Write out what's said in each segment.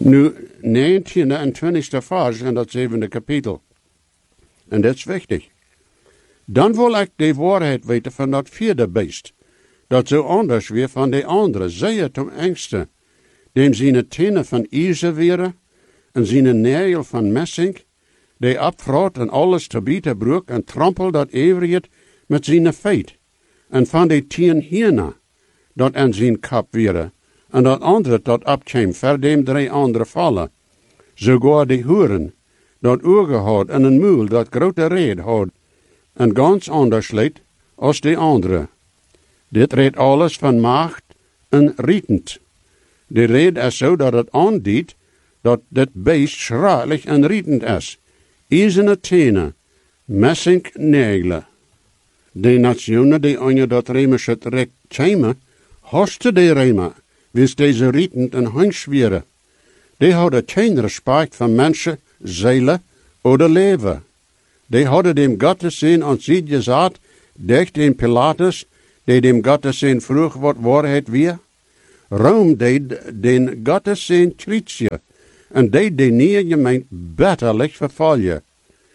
Nu, 19e en 20e vers in dat 7e kapitel. En dat is wichtig. Dan wil ik de waarheid weten van dat 4e beest, dat zo anders weer van de andere, zeer ten engste, dem zijn tenen van ijzer wären, en zijn nagel van messing, die abvraat en alles te bieten broek en trampel dat everiet met zijn feit, en van de 10 hierna, dat aan zijn kap wären, en dat andere dat abkwam, ver dem 3 andere vallen. Sogar de hoeren, dat ogen had en een muil dat grote reed had, en ganz anders leed als de andere. Dit reed alles van macht en rietend. De reed is zo dat het aandiet dat dit beest schralig en rietend is. Ijzerne tenen, messing nagelen. De nationen die aan dat Remische rek kwamen, hasten de Rema, wist deze rietend en hangschweren. Die hadden geen respect van mensen, zielen oder leven. Die hadden dem Gottesdienst aan zich gezegd, dicht dem Pilatus, die dem Gottesdienst vroeg wat waarheid weer. Rome deed den Gottesdienst kritisch en deed de nieuwe gemeente bitterlijk vervallen.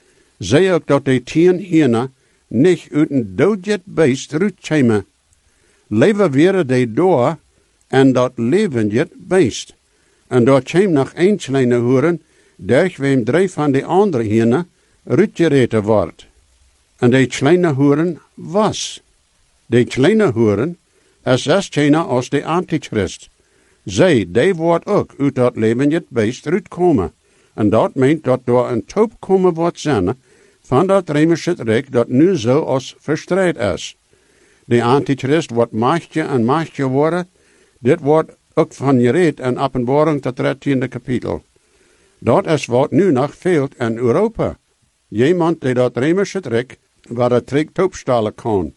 Zij ook dat de 10 hierna niet uit een doodjet beest uitkwamen. Leven weer de door en dat levendjet beest. En daar kwam nog 1 kleine hoeren, durch wem 3 van de andere hierna uitgereten wordt. En de kleine hoeren was. De kleine hoeren is geen als de antichrist. Zij, die wordt ook uit dat levendjet beest uitkomen. En dat meent dat door een toop komen wordt zijn van dat Remische rijk dat nu zo als verstrijd is. De antichrist wordt machtje en machtje worden. Dit wordt ook van gereed in Openbaring tot 13e kapitel. Dat is wat nu nog veelt in Europa. Iemand die dat Remische rijk waar het rijk toopstalen kan.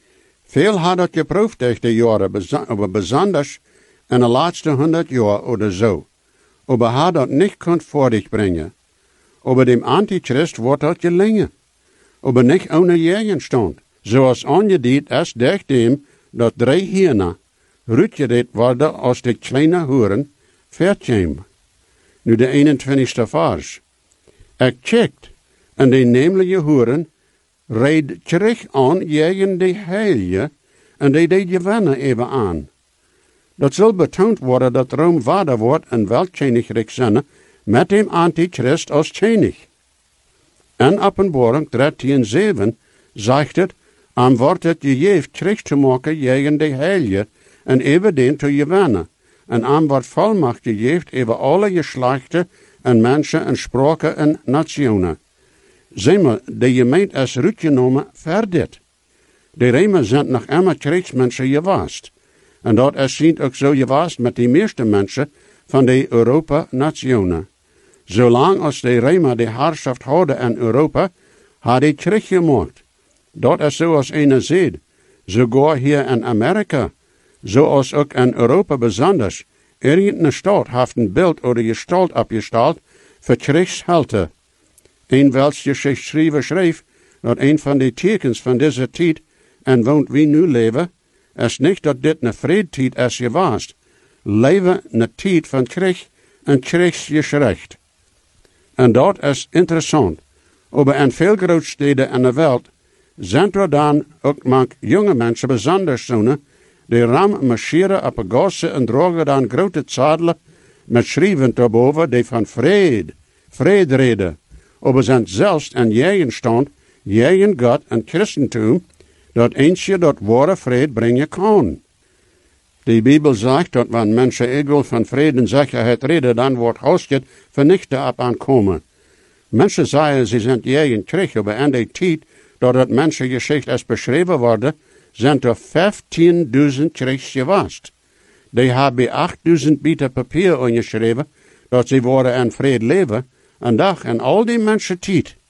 Veel had dat geproefd durch de jaren, aber besonders in de laatste 100 jaar oder zo. Aber had dat niet kunt voor zich brengen. Aber dem Antichrist wordt dat gelingen. Aber niet ohne Gegenstand. Zoals aangediend is durch dem dat 3 hierna uitgereed worden als de kleine hoeren vertjem. Nu de 21e vers. Ik checkt en de nemelijke hoeren reed terug aan tegen de heilige en die deed gewennen even aan. Dat zal betoond worden dat Rome vader wordt en weltjeniglijk zijn met dem Antichrist als tjenig. En Openbaring 13:7 zegt het, am wordt het gegeven terug te maken tegen de heilige en even den te gewennen. En am wordt volmacht gegeven over alle geslachten en mensen en spraken en nationen. Zeg maar, de gemeente is uitgenomen voor dit. De Rema zijn nog immer krijgsmensen geweest. En dat is zien ook zo geweest met de meeste mensen van de Europa-nationen. Zolang als de Rema de heerschaft hadden in Europa, had hij teruggemaakt. Dat is zoals een zegt, sogar hier in Amerika, zoals ook in Europa besonders. Irgendeine stad heeft een beeld oder gestalt opgesteld voor krijgshelden. Een welks geschichtschrijver schreef dat een van de tekens van deze tijd en woont wie nu leven, is niet dat dit een vredetijd is geweest. Leven een tijd van krijg en krijgsgeschrecht. En dat is interessant. Maar in veel grote steden in de wereld zijn er dan ook mank jonge mensen besonders zonen, die ram marcheren op een gasse en dragen dan grote zadelen met schrijven daarboven die van vrede reden. Maar zijn zelfs in tegenstand tegen God en Christentum, dat eentje dat ware vrede brengen kan. De Bijbel zegt dat wanneer mensen egal van vrede en zekerheid reden, dan wordt Hausjet vernichten op aankomen. Mensen zeggen ze zijn tegen Krieg, maar in de tijd dat het mensengeschichte is beschreven worden, zijn er 15.000 Kriegs geweest. Die hebben 8.000 bieter papier ongeschreven, dat ze worden in vrede leven, en dag en al die mensen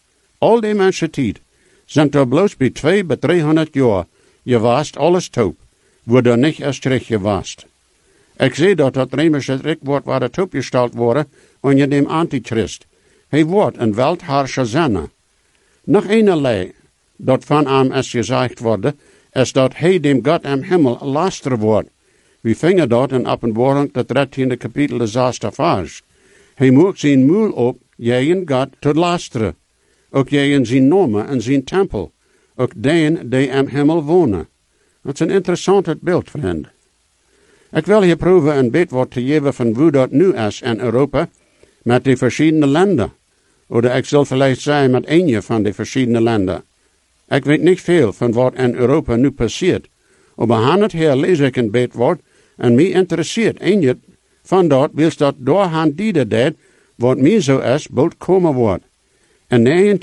tijd, zijn er bloos bij 200 bij 300 jaar geweest alles toop, wordt er niet eens terug geweest. Ik zie dat het Remische rijk wordt waar het opgesteld worden onder dem Antichrist. Hij wordt een weltherrscher zijn. Nog eenerlei dat van hem is gezegd worden, is dat hij dem God im Himmel laster wordt. We vingen dat in Openbaring, het 13e kapitel, de 6e vers. Hij moet zijn muil op, jegen God tot lasteren. Ook jegen zijn namen en zijn tempel. Ook den die am hemel wonen. Dat is een interessant beeld, vriend. Ik wil hier proeven een beetwoord te geven van hoe dat nu is in Europa met de verschillende landen. Of ik zal vielleicht zeggen met een van de verschillende landen. Ik weet niet veel van wat in Europa nu passiert. Maar aan het her lees ik een beetwoord en mij interesseert een van dat wils dat doorhand die deed wat mij zo is bald komen wordt. In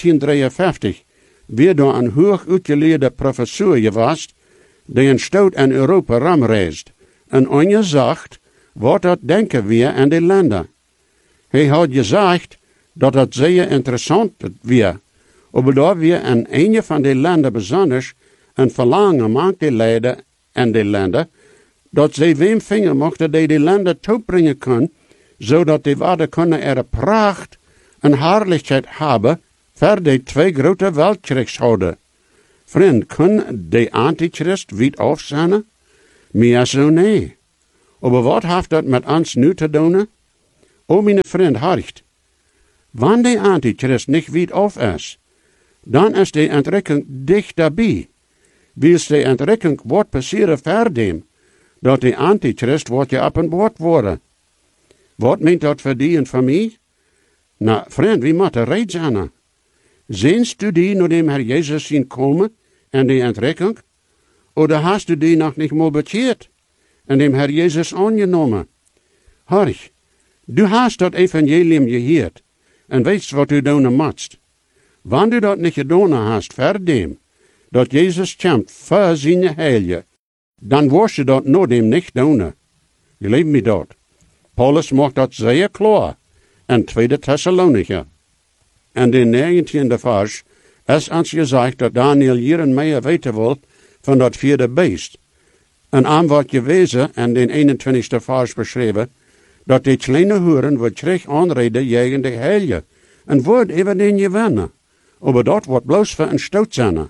1953 werd door een hoog uitgeleerde professor geweest die een stoot in Europa ramreist. En ongezegd wat dat denken we in de landen. Hij had gezegd dat het zeer interessant was. Maar dat we in een van de landen besonders een verlangen maakten leiden in de landen, dat ze wem vinger mochten die de landen toebrengen kunnen, zodat die waarden kunnen er pracht en heerlijkheid hebben voor de twee grote wereldkrigshouden. Vriend, kan de antichrist wit af zijn? Meer zo nee. Maar wat heeft dat met ons nu te doen? O, mijn vriend, hart. Wanneer de antichrist niet wit af is, dan is de ontdekking dicht daarbij. Wils de ontdekking wordt passeren verdem, dat de antichrist wordt je op een woord worden. Wat meent dat voor die en voor mij? Nou, vriend, wie moet er reed zijn? Zijnst u die naar dem Herr Jezus zien komen en de ontdekking? Oder hast du die nog niet mal bekeerd en dem Herr Jezus aangenomen? Horch, du hast dat evangelium gehoord en weet wat du doen moest. Wanneer du dat niet gedaan hast voor dem, dat Jezus kämpft voor zijn heilige, dan worst je dat no dem niet doen. Geloof me dat. Paulus maakt dat zeer klaar in 2 Thessalonicher. En de 19e vers is ons gezegd dat Daniel hier en meer weten wil van dat vierde beest. En aan wordt gewezen en de 21e vers beschreven, dat die kleine hoeren wordt terug aanreden tegen de heilige, en wordt even in je wennen. Maar dat wordt bloos voor een stoot zijn.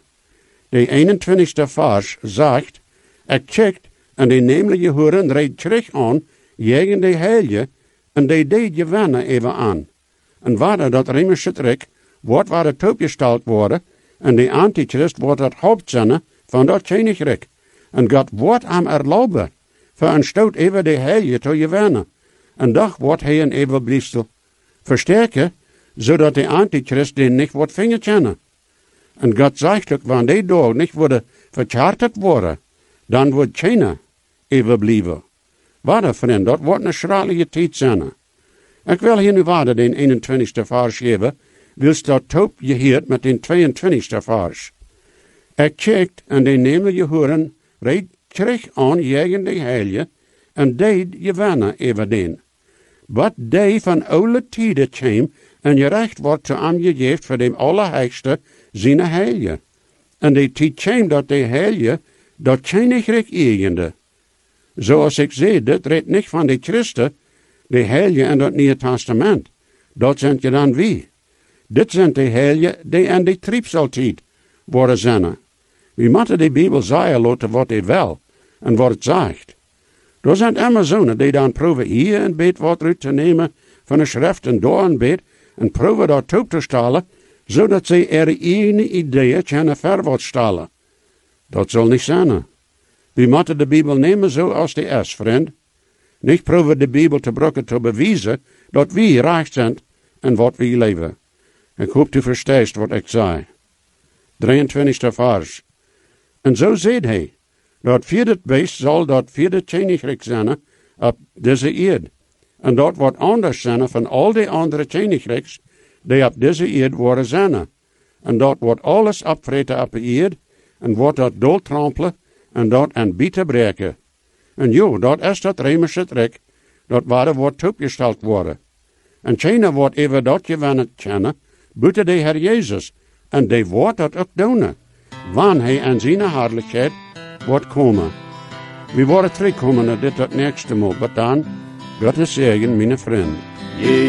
De 21e vers zegt, ik checkt en die nemelijke hoeren reed terug aan tegen de heilige, en die deed je wennen even aan. En waar dat Römische Rijk wordt waar het opgesteld worden, en de antichrist wordt het hoofd zijn van dat koninkrijk. En God wordt hem erlauben, voor een stoot even de heilige te gewinnen. En dat wordt hij een evenbliefsel versterken, zodat de antichrist den niet wordt vingerkennen. En God zegt ook, wanneer die dag niet worden vercharterd worden, dan wordt China evenblijven. Wat vriend, dat wordt een schralige tijd zijn. Ik wil hier nu waarde den 21e vers geven, wils dat top geheerd met den 22e vers. Ik checkt en de nemelijke horen reed terug aan tegen de heilige en deed je wennen even den. Wat die van oude tijden kwam en je recht wordt te aangegeven voor de Allerheigste zijn heilige. En die tijd kwam dat de heilige dat koninkrijk eigende. Zoals ik zei, dit redt niet van de christen, de heilige in het Nieuwe Testament. Dat zijn je dan wie? Dit zijn de heilige die in de triebsaltijd worden zijn. We moeten de Bijbel zeggen laten wat hij wil en wat het zegt. Er zijn Amazonen die dan proeven hier een beet wat uit te nemen van een schrift en daar een beet en proeven dat op te stellen, zodat ze er eigen ideeën kunnen verwacht stellen. Dat zal niet zijn. We moeten de Bijbel nemen zoals die is, vriend. Niet proeven de Bijbel te gebruiken te bewijzen dat we recht zijn en wat we leven. Ik hoop u verstaat wat ik zei. 23e vers. En zo zegt hij, dat vierde beest zal dat vierde koninkrijk zijn op deze eerd. En dat wordt anders zijn van al die andere koninkrijks die op deze eerd worden zijn. En dat wordt alles opvreten op de eerd en wordt dat doodtrampelen en dat aan bieten breken. En jo, dat is dat Römische Rijk, dat waar wordt opgesteld worden. En China wordt even dat gewinnen kennen, buiten de Herr Jezus, en die wordt dat ook doen, wanneer hij aan zijn heerlijkheid wordt komen. We worden terugkomen naar dit het nächste Mal, maar dan, Gottes zegen, mijn vriend.